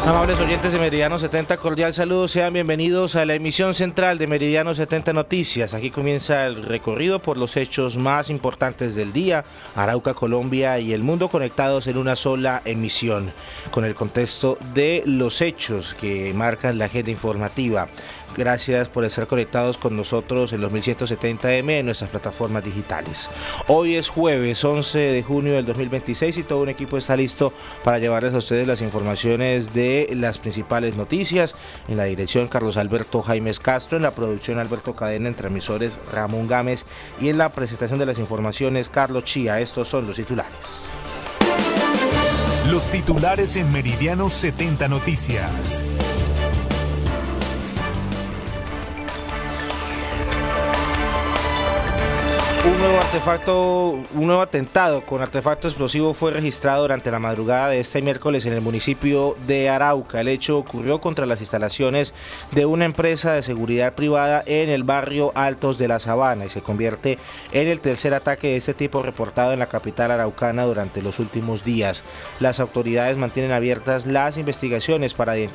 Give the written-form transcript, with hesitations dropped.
Amables oyentes de Meridiano 70, cordial saludo, sean bienvenidos a la emisión central de Meridiano 70 Noticias. Aquí comienza el recorrido por los hechos más importantes del día, Arauca, Colombia y el mundo conectados en una sola emisión, con el contexto de los hechos que marcan la agenda informativa. Gracias por estar conectados con nosotros en los 1170M en nuestras plataformas digitales. Hoy es jueves 11 de junio del 2026 y todo un equipo está listo para llevarles a ustedes las informaciones de las principales noticias. En la dirección Carlos Alberto Jaimes Castro, en la producción Alberto Cadena, en transmisores Ramón Gámez y en la presentación de las informaciones Carlos Chía. Estos son los titulares. Los titulares en Meridiano 70 Noticias. Un nuevo atentado con artefacto explosivo fue registrado durante la madrugada de este miércoles en el municipio de Arauca. El hecho ocurrió contra las instalaciones de una empresa de seguridad privada en el barrio Altos de la Sabana y se convierte en el tercer ataque de este tipo reportado en la capital araucana durante los últimos días. Las autoridades mantienen abiertas las investigaciones para identificar